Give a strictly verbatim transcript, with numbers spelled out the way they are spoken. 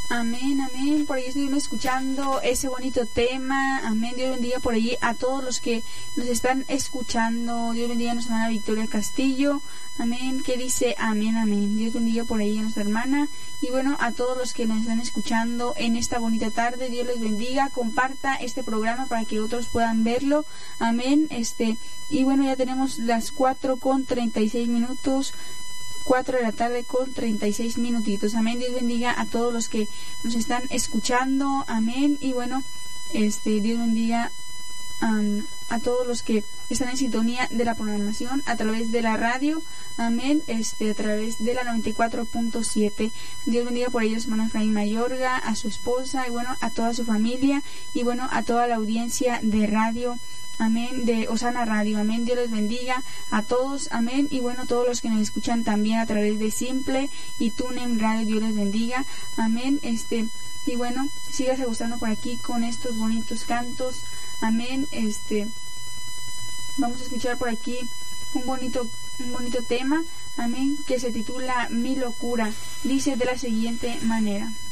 Amén, amén. Por ahí estuvimos escuchando ese bonito tema. Amén. Dios bendiga por allí a todos los que nos están escuchando. Dios bendiga a nuestra hermana Victoria Castillo. Amén. Que dice amén, amén. Dios bendiga por ahí a nuestra hermana. Y bueno, a todos los que nos están escuchando en esta bonita tarde, Dios les bendiga. Comparta este programa para que otros puedan verlo. Amén. Este, y bueno, ya tenemos las cuatro con treinta y seis minutos. cuatro de la tarde con treinta y seis minutitos. Amén. Dios bendiga a todos los que nos están escuchando. Amén. Y bueno, este Dios bendiga um, a todos los que están en sintonía de la programación a través de la radio. Amén. Este a través de la noventa y cuatro punto siete. Dios bendiga por ellos, hermano Efraín Mayorga, a su esposa y bueno, a toda su familia y bueno, a toda la audiencia de radio. Amén, de Osana Radio. Amén, Dios les bendiga a todos. Amén, y bueno, todos los que nos escuchan también a través de Simple y TuneIn Radio, Dios les bendiga. Amén, este, y bueno, sígase gustando por aquí con estos bonitos cantos. Amén, este, vamos a escuchar por aquí un bonito, un bonito tema. Amén, que se titula Mi Locura. Dice de la siguiente manera.